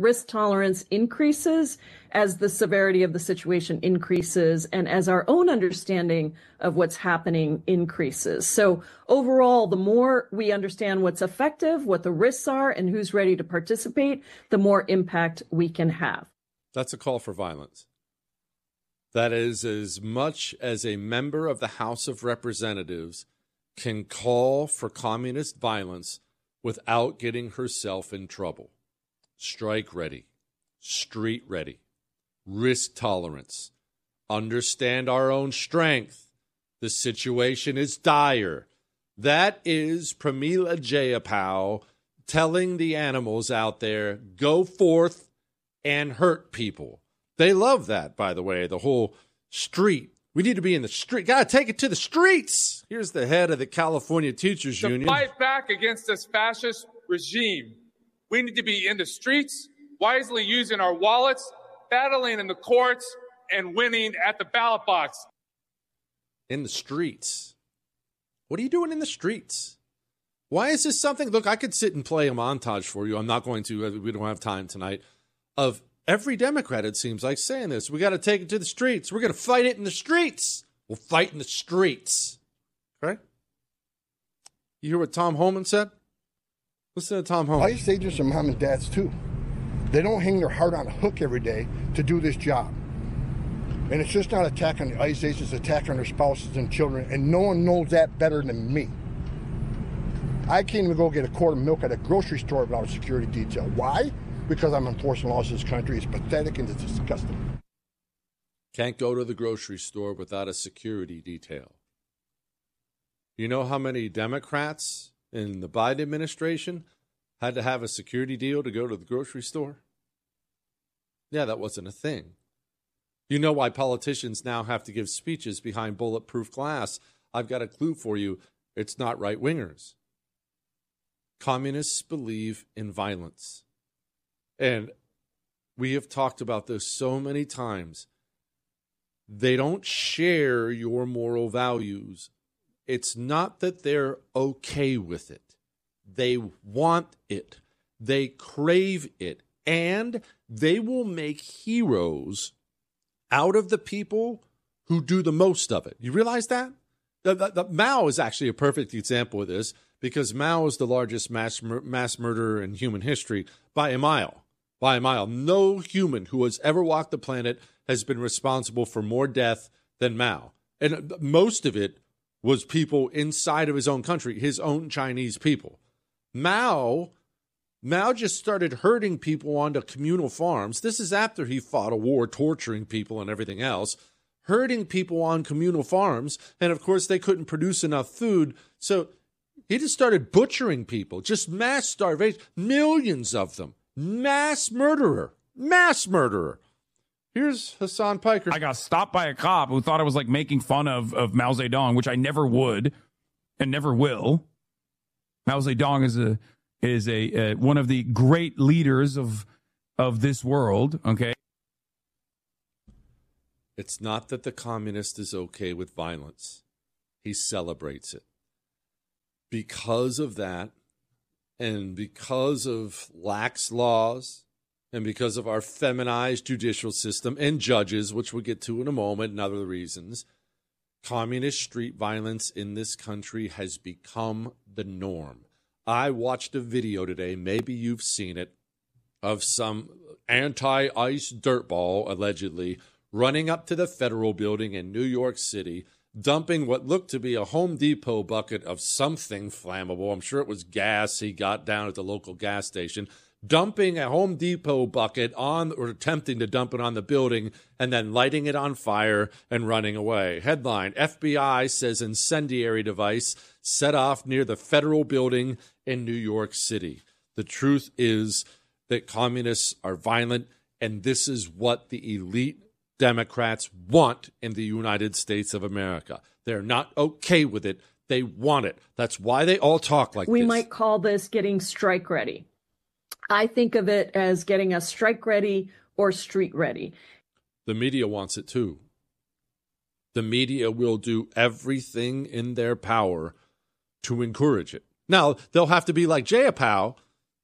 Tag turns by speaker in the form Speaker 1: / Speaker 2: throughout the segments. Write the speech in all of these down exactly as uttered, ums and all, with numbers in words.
Speaker 1: risk tolerance increases as the severity of the situation increases and as our own understanding of what's happening increases. So overall, the more we understand what's effective, what the risks are, and who's ready to participate, the more impact we can have.
Speaker 2: That's a call for violence. That is as much as a member of the House of Representatives can call for communist violence without getting herself in trouble. Strike ready, street ready, risk tolerance, understand our own strength. The situation is dire. That is Pramila Jayapal telling the animals out there, go forth and hurt people. They love that, by the way, the whole street. We need to be in the street. Got to take it to the streets. Here's the head of the California Teachers
Speaker 3: to
Speaker 2: Union.
Speaker 3: To fight back against this fascist regime, we need to be in the streets, wisely using our wallets, battling in the courts, and winning at the ballot box.
Speaker 2: In the streets. What are you doing in the streets? Why is this something? Look, I could sit and play a montage for you. I'm not going to. We don't have time tonight. Of every Democrat, it seems like, saying this. We got to take it to the streets. We're going to fight it in the streets. We'll fight in the streets. Right? You hear what Tom Homan said? Listen to Tom Homan.
Speaker 4: ICE agents are mom and dads, too. They don't hang their heart on a hook every day to do this job. And it's just not attack on the ICE agents, attack on their spouses and children, and no one knows that better than me. I can't even go get a quart of milk at a grocery store without a security detail. Why? Because I'm enforcing laws in this country. It's pathetic and it's disgusting.
Speaker 2: Can't go to the grocery store without a security detail. You know how many Democrats in the Biden administration had to have a security deal to go to the grocery store? Yeah, that wasn't a thing. You know why politicians now have to give speeches behind bulletproof glass? I've got a clue for you. It's not right-wingers. Communists believe in violence. And we have talked about this so many times. They don't share your moral values. It's not that they're okay with it. They want it. They crave it. And they will make heroes out of the people who do the most of it. You realize that? The, the, the, Mao is actually a perfect example of this because Mao is the largest mass, mass murderer in human history by a mile. By a mile. No human who has ever walked the planet has been responsible for more death than Mao. And most of it was people inside of his own country, his own Chinese people. Mao, Mao just started herding people onto communal farms. This is after he fought a war, torturing people and everything else, herding people on communal farms. And, of course, they couldn't produce enough food. So he just started butchering people, just mass starvation, millions of them. Mass murderer. Mass murderer. Here's Hassan Piker.
Speaker 5: I got stopped by a cop who thought I was like making fun of, of Mao Zedong, which I never would and never will. Mao Zedong is a is a uh, one of the great leaders of of this world. Okay.
Speaker 2: It's not that the communist is okay with violence. He celebrates it. Because of that, and because of lax laws, and because of our feminized judicial system and judges, which we'll get to in a moment, and other reasons, communist street violence in this country has become the norm. I watched a video today, maybe you've seen it, of some anti-ICE dirtball, allegedly, running up to the federal building in New York City, dumping what looked to be a Home Depot bucket of something flammable. I'm sure it was gas he got down at the local gas station, dumping a Home Depot bucket on, or attempting to dump it on the building, and then lighting it on fire and running away. Headline, F B I says incendiary device set off near the federal building in New York City. The truth is that communists are violent, and this is what the elite Democrats want in the United States of America. They're not okay with it. They want it. That's why they all talk like
Speaker 1: we
Speaker 2: this.
Speaker 1: We might call this getting strike ready. I think of it as getting us strike ready or street ready.
Speaker 2: The media wants it too. The media will do everything in their power to encourage it. Now, they'll have to be like Jayapal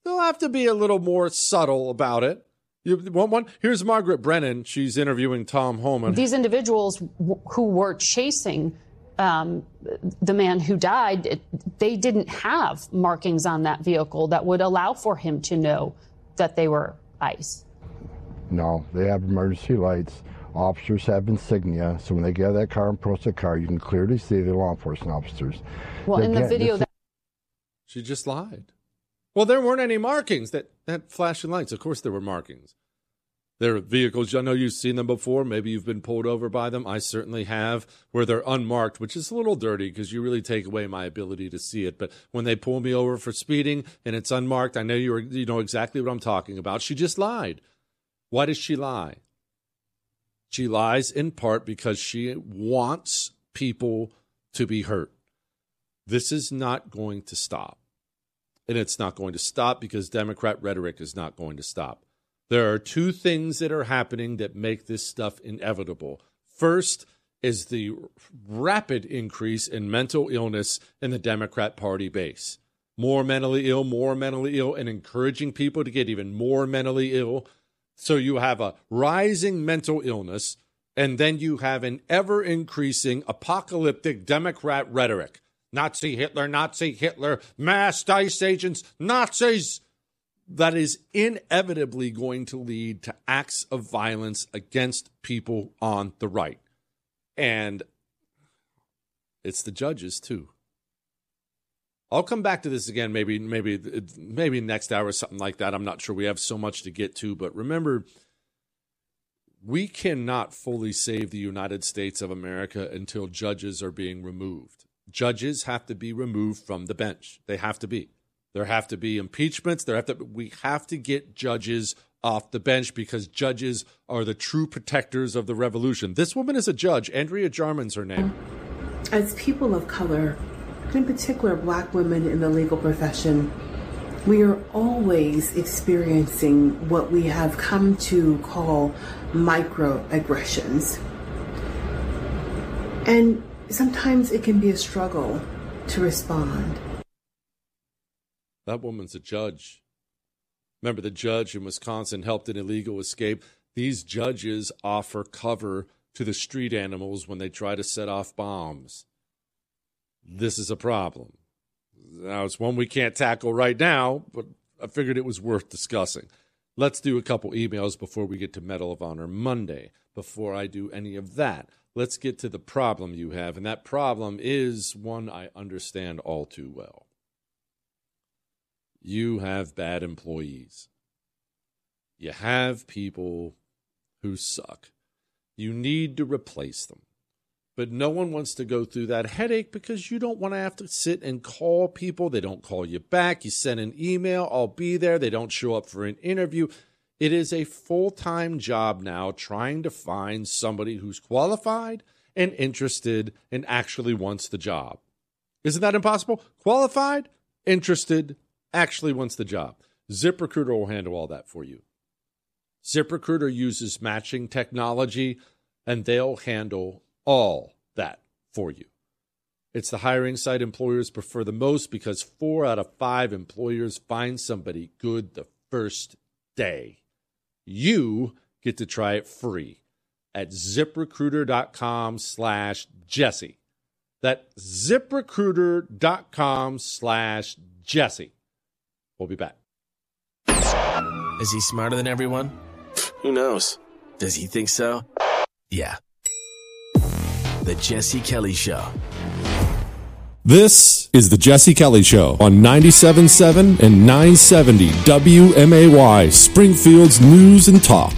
Speaker 2: They'll have to be a little more subtle about it. You want one? Here's Margaret Brennan. She's interviewing Tom Homan.
Speaker 6: These individuals w- who were chasing um, the man who died, they didn't have markings on that vehicle that would allow for him to know that they were ICE.
Speaker 4: No, they have emergency lights. Officers have insignia, so when they get out of that car and approach the car, you can clearly see the law enforcement officers.
Speaker 6: Well, in the video, that-
Speaker 2: she just lied. Well, there weren't any markings that that flashing lights. Of course, there were markings. There are vehicles. I know you've seen them before. Maybe you've been pulled over by them. I certainly have, where they're unmarked, which is a little dirty because you really take away my ability to see it. But when they pull me over for speeding and it's unmarked, I know you you know exactly what I'm talking about. She just lied. Why does she lie? She lies in part because she wants people to be hurt. This is not going to stop. And it's not going to stop because Democrat rhetoric is not going to stop. There are two things that are happening that make this stuff inevitable. First is the rapid increase in mental illness in the Democrat Party base. More mentally ill, more mentally ill, and encouraging people to get even more mentally ill. So you have a rising mental illness, and then you have an ever-increasing apocalyptic Democrat rhetoric. Nazi Hitler, Nazi Hitler, masked ICE agents, Nazis. That is inevitably going to lead to acts of violence against people on the right. And it's the judges, too. I'll come back to this again, maybe, maybe, maybe next hour or something like that. I'm not sure. We have so much to get to. But remember, we cannot fully save the United States of America until judges are being removed. Judges have to be removed from the bench. They have to be. There have to be impeachments. There have to. We have to get judges off the bench because judges are the true protectors of the revolution. This woman is a judge. Andrea Jarman's her name.
Speaker 7: As people of color, in particular Black women in the legal profession, we are always experiencing what we have come to call microaggressions. And sometimes it can be a struggle to respond.
Speaker 2: That woman's a judge. Remember, the judge in Wisconsin helped an illegal escape. These judges offer cover to the street animals when they try to set off bombs. This is a problem. Now, it's one we can't tackle right now, but I figured it was worth discussing. Let's do a couple emails before we get to Medal of Honor Monday. Before I do any of that, let's get to the problem you have, and that problem is one I understand all too well. You have bad employees. You have people who suck. You need to replace them. But no one wants to go through that headache because you don't want to have to sit and call people. They don't call you back. You send an email, I'll be there. They don't show up for an interview. It is a full-time job now trying to find somebody who's qualified and interested and actually wants the job. Isn't that impossible? Qualified, interested, actually wants the job. ZipRecruiter will handle all that for you. ZipRecruiter uses matching technology, and they'll handle all that for you. It's the hiring site employers prefer the most because four out of five employers find somebody good the first day. You get to try it free at ZipRecruiter.com slash Jesse. That's ZipRecruiter.com slash Jesse. We'll be back.
Speaker 8: Is he smarter than everyone? Who knows? Does he think so? Yeah. The Jesse Kelly Show.
Speaker 9: This is the Jesse Kelly Show on ninety-seven point seven and nine seventy W M A Y, Springfield's News and Talk.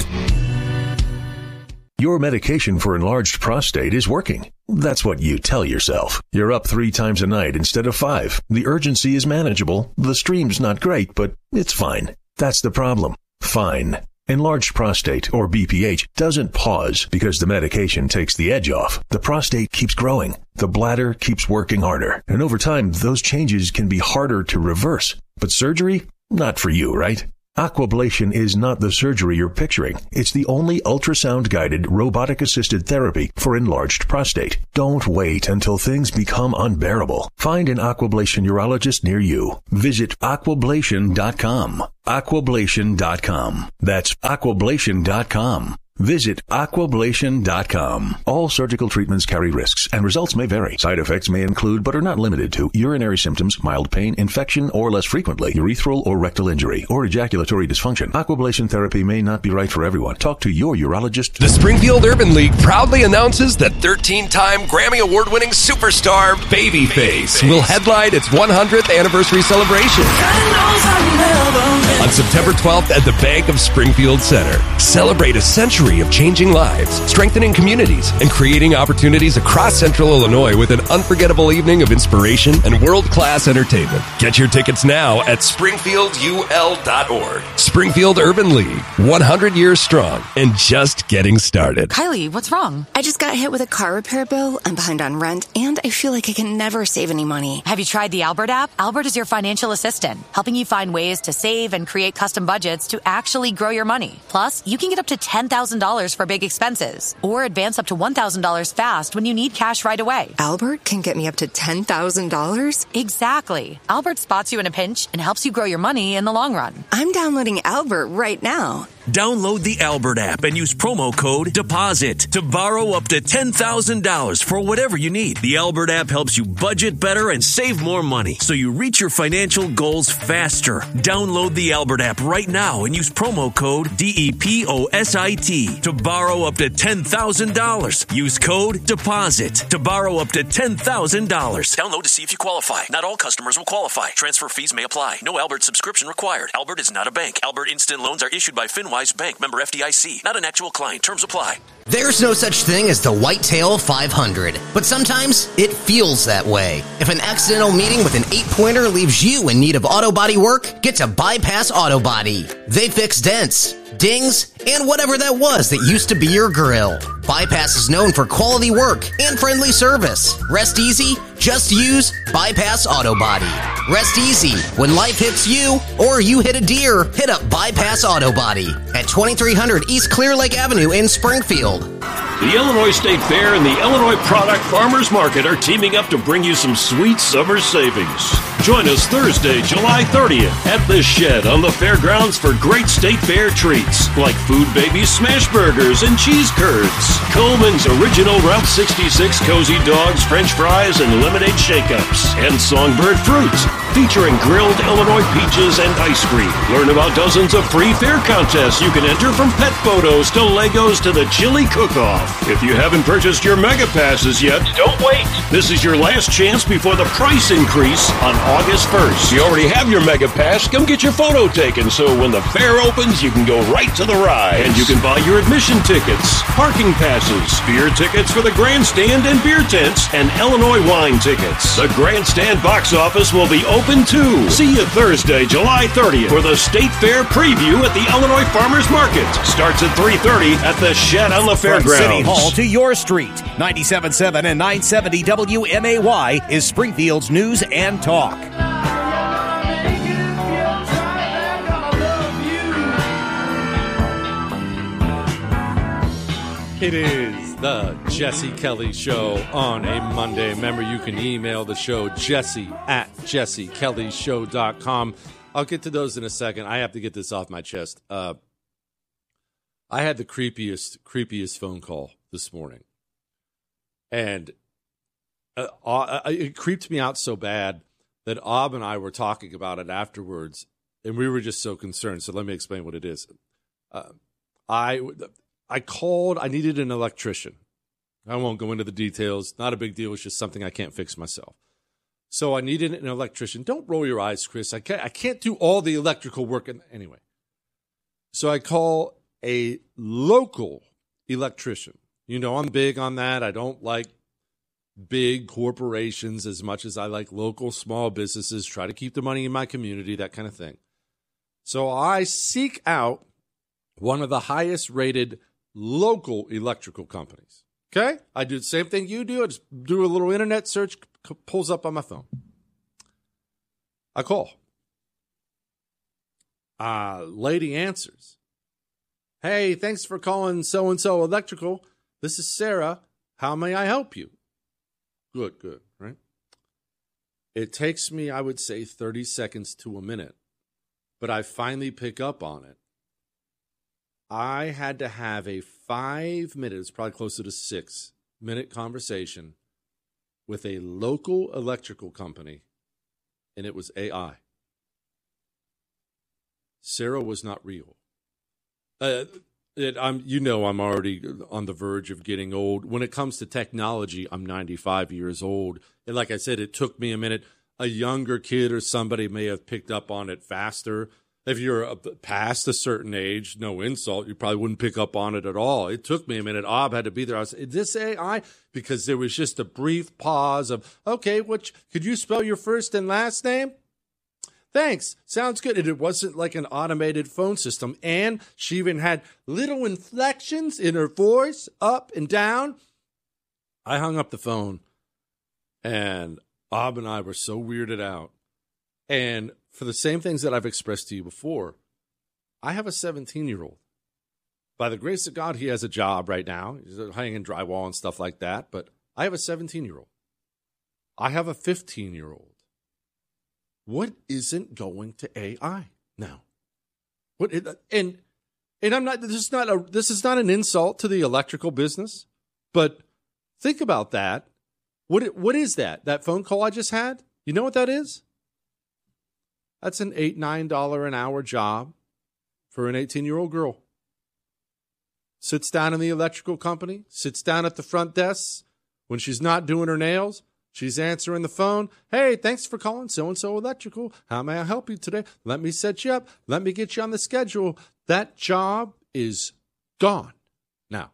Speaker 10: Your medication for enlarged prostate is working. That's what you tell yourself. You're up three times a night instead of five. The urgency is manageable. The stream's not great, but it's fine. That's the problem. Fine. Enlarged prostate, or B P H, doesn't pause because the medication takes the edge off. The prostate keeps growing. The bladder keeps working harder. And over time, those changes can be harder to reverse. But surgery? Not for you, right? Aquablation is not the surgery you're picturing. It's the only ultrasound-guided, robotic-assisted therapy for enlarged prostate. Don't wait until things become unbearable. Find an Aquablation urologist near you. Visit aquablation dot com. aquablation dot com. That's aquablation dot com. Visit aquablation dot com. All surgical treatments carry risks, and results may vary. Side effects may include, but are not limited to, urinary symptoms, mild pain, infection, or less frequently, urethral or rectal injury, or ejaculatory dysfunction. Aquablation therapy may not be right for everyone. Talk to your urologist.
Speaker 11: The Springfield Urban League proudly announces that thirteen-time Grammy Award-winning superstar Babyface will headline its one hundredth anniversary celebration on September twelfth at the Bank of Springfield Center. Celebrate a century of changing lives, strengthening communities, and creating opportunities across Central Illinois with an unforgettable evening of inspiration and world-class entertainment. Get your tickets now at springfield u l dot org. Springfield Urban League, one hundred years strong and just getting started.
Speaker 12: Kylie, what's wrong? I just got hit with a car repair bill. I'm behind on rent, and I feel like I can never save any money.
Speaker 13: Have you tried the Albert app? Albert is your financial assistant, helping you find ways to save and create custom budgets to actually grow your money. Plus, you can get up to ten thousand dollars for big expenses or advance up to one thousand dollars fast when you need cash right away.
Speaker 12: Albert can get me up to ten thousand dollars?
Speaker 13: Exactly. Albert spots you in a pinch and helps you grow your money in the long run.
Speaker 12: I'm downloading Albert right now.
Speaker 14: Download the Albert app and use promo code DEPOSIT to borrow up to ten thousand dollars for whatever you need. The Albert app helps you budget better and save more money so you reach your financial goals faster. Download the Albert app right now and use promo code D E P O S I T to borrow up to ten thousand dollars. Use code DEPOSIT to borrow up to ten thousand dollars.
Speaker 15: Download to see if you qualify. Not all customers will qualify. Transfer fees may apply. No Albert subscription required. Albert is not a bank. Albert Instant Loans are issued by FinWise Bank, member F D I C. Not an actual client. Terms apply.
Speaker 16: There's no such thing as the Whitetail five hundred, but sometimes it feels that way. If an accidental meeting with an eight-pointer leaves you in need of auto body work, get to Bypass Auto Body. They fix dents, dings, and whatever that was that used to be your grill. Bypass is known for quality work and friendly service. Rest easy, just use Bypass Auto Body. Rest easy, when life hits you or you hit a deer, hit up Bypass Auto Body at twenty-three hundred East Clear Lake Avenue in Springfield.
Speaker 17: The Illinois State Fair and the Illinois Product Farmers Market are teaming up to bring you some sweet summer savings. Join us Thursday, July thirtieth at the Shed on the fairgrounds for great State Fair treats like Food Babies smash burgers and cheese curds, Coleman's original Route sixty-six cozy dogs, French fries, and lemonade shake-ups, and Songbird fruits featuring grilled Illinois peaches and ice cream. Learn about dozens of free fair contests you can enter, from pet photos to Legos to the chili cook-off. If you haven't purchased your Mega Passes yet, don't wait. This is your last chance before the price increase on August first. If you already have your Mega Pass, come get your photo taken so when the fair opens, you can go right to the ride. And you can buy your admission tickets, parking passes, beer tickets for the grandstand and beer tents, and Illinois wine tickets. The grandstand box office will be open too. See you Thursday, July thirtieth for the State Fair preview at the Illinois Farmers Market. Starts at three thirty at the Shed on the Fairgrounds.
Speaker 18: From City Hall to your street, ninety-seven point seven and nine seventy W M A Y is Springfield's News and Talk.
Speaker 2: It is the Jesse Kelly Show on a Monday. Remember, you can email the show, Jesse at jesse kelly show dot com. I'll get to those in a second. I have to get this off my chest. Uh, I had the creepiest, creepiest phone call this morning. And uh, uh, it creeped me out so bad that Ob and I were talking about it afterwards, and we were just so concerned. So let me explain what it is. Uh, I... I called, I needed an electrician. I won't go into the details. Not a big deal. It's just something I can't fix myself. So I needed an electrician. Don't roll your eyes, Chris. I can't, I can't do all the electrical work. In, anyway. So I call a local electrician. You know, I'm big on that. I don't like big corporations as much as I like local small businesses. Try to keep the money in my community, that kind of thing. So I seek out one of the highest rated local electrical companies. Okay? I do the same thing you do. I just do a little internet search, c- pulls up on my phone. I call. Uh, lady answers. Hey, thanks for calling so-and-so electrical. This is Sarah. How may I help you? Good, good, right? It takes me, I would say, thirty seconds to a minute, but I finally pick up on it. I had to have a five minutes, probably closer to six minute conversation with a local electrical company, and it was A I. Sarah was not real. Uh, it, I'm, you know, I'm already on the verge of getting old. When it comes to technology, I'm ninety-five years old. And like I said, it took me a minute. A younger kid or somebody may have picked up on it faster. If you're past a certain age, no insult, you probably wouldn't pick up on it at all. It took me a minute. Ob had to be there. I was, is this A I? Because there was just a brief pause of, okay, which, could you spell your first and last name? Thanks. Sounds good. And it wasn't like an automated phone system. And she even had little inflections in her voice, up and down. I hung up the phone, and Ob and I were so weirded out. And for the same things that I've expressed to you before, I have a seventeen-year-old. By the grace of God, he has a job right now. He's hanging drywall and stuff like that. But I have a seventeen-year-old. I have a fifteen-year-old. What isn't going to A I now? What and and I'm not. This is not a. This is not an insult to the electrical business, but think about that. What what is that? That phone call I just had? You know what that is? That's an eight nine dollar an hour job for an eighteen year old girl. Sits down in the electrical company. Sits down at the front desk when she's not doing her nails. She's answering the phone. Hey, thanks for calling so-and-so electrical. How may I help you today? Let me set you up. Let me get you on the schedule. That job is gone. Now,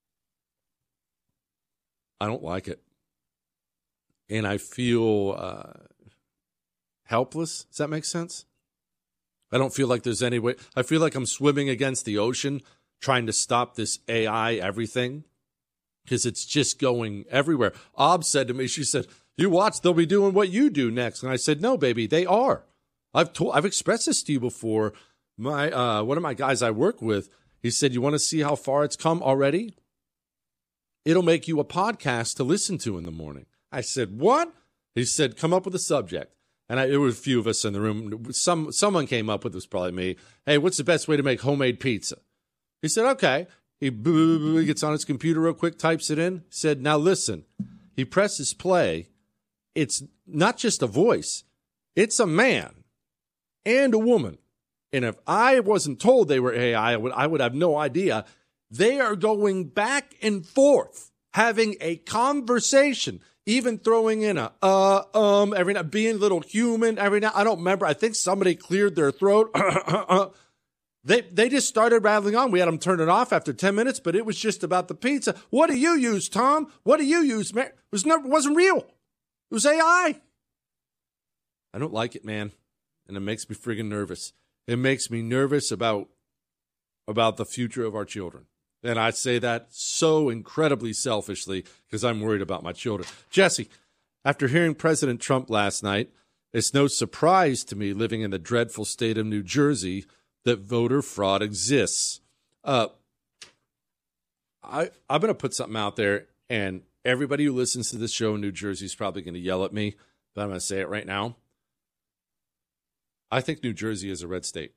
Speaker 2: I don't like it. And I feel uh, helpless. Does that make sense? I don't feel like there's any way. I feel like I'm swimming against the ocean trying to stop this A I everything. Because it's just going everywhere. Ob said to me, she said, you watch, they'll be doing what you do next. And I said, no, baby, they are. I've told, I've expressed this to you before. My uh, one of my guys I work with, he said, you want to see how far it's come already? It'll make you a podcast to listen to in the morning. I said, what? He said, come up with a subject. And I, there were a few of us in the room. Some Someone came up with, it was probably me. Hey, what's the best way to make homemade pizza? He said, okay. He gets on his computer real quick, types it in, said, now listen. He presses play. It's not just a voice. It's a man and a woman. And if I wasn't told they were A I, I would, I would have no idea. They are going back and forth, having a conversation, even throwing in a, uh, um, every now, being a little human every now. I don't remember. I think somebody cleared their throat. They they just started rattling on. We had them turn it off after ten minutes, but it was just about the pizza. What do you use, Tom? What do you use, man? It was never, wasn't real. It was A I. I don't like it, man. And it makes me friggin' nervous. It makes me nervous about, about the future of our children. And I say that so incredibly selfishly because I'm worried about my children. Jesse, after hearing President Trump last night, it's no surprise to me living in the dreadful state of New Jersey that voter fraud exists. Uh, I, I'm going to put something out there, and everybody who listens to this show in New Jersey is probably going to yell at me, but I'm going to say it right now. I think New Jersey is a red state.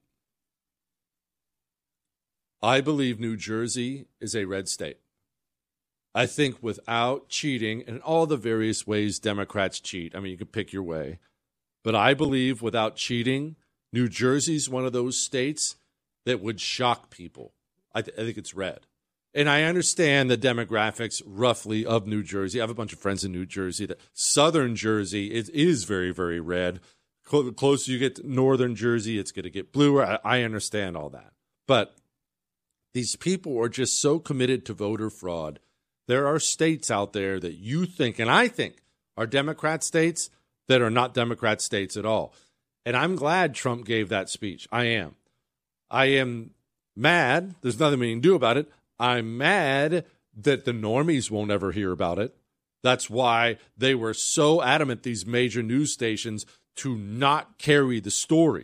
Speaker 2: I believe New Jersey is a red state. I think without cheating, and all the various ways Democrats cheat, I mean, you can pick your way, but I believe without cheating, New Jersey's one of those states that would shock people. I, th- I think it's red. And I understand the demographics roughly of New Jersey. I have a bunch of friends in New Jersey. That southern Jersey is, is very, very red. The closer you get to northern Jersey, it's going to get bluer. I, I understand all that. But these people are just so committed to voter fraud. There are states out there that you think, and I think, are Democrat states that are not Democrat states at all. And I'm glad Trump gave that speech. I am. I am mad. There's nothing we can do about it. I'm mad that the normies won't ever hear about it. That's why they were so adamant, these major news stations, to not carry the story.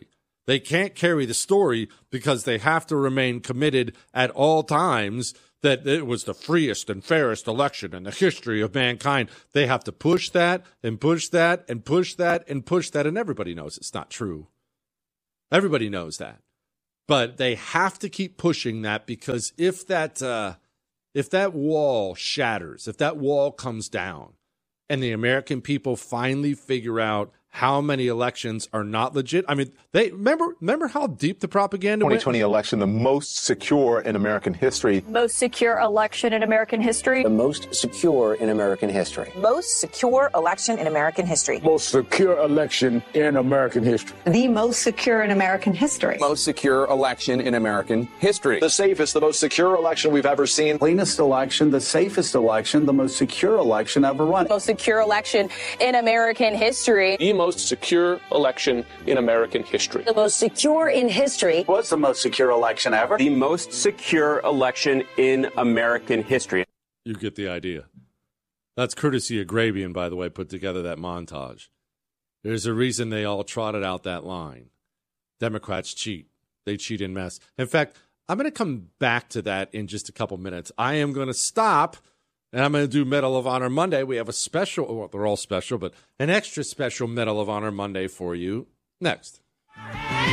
Speaker 2: They can't carry the story because they have to remain committed at all times that it was the freest and fairest election in the history of mankind. They have to push that and push that and push that and push that, and everybody knows it's not true. Everybody knows that. But they have to keep pushing that, because if that uh, if that wall shatters, if that wall comes down, and the American people finally figure out how many elections are not legit. I mean, they remember remember how deep the propaganda
Speaker 19: twenty
Speaker 2: went?
Speaker 19: twenty election, the most secure in American history.
Speaker 20: Most secure election in American history.
Speaker 21: The most secure in American history.
Speaker 22: Most secure election in American history.
Speaker 23: Most secure election in American history.
Speaker 24: The most secure in American history.
Speaker 25: Most secure election in American history.
Speaker 26: The safest, the most secure election we've ever seen.
Speaker 27: Cleanest election, the safest election, the most secure election ever run.
Speaker 22: Most secure election in American history.
Speaker 26: The most secure election in American history.
Speaker 24: The most secure in history.
Speaker 27: Was the most secure election ever.
Speaker 28: The most secure election in American history.
Speaker 2: You get the idea. That's courtesy of Grabian, by the way, put together that montage. There's a reason they all trotted out that line. Democrats cheat. They cheat en masse. In fact, I'm going to come back to that in just a couple minutes. I am going to stop, and I'm going to do Medal of Honor Monday. We have a special, well, they're all special, but an extra special Medal of Honor Monday for you next.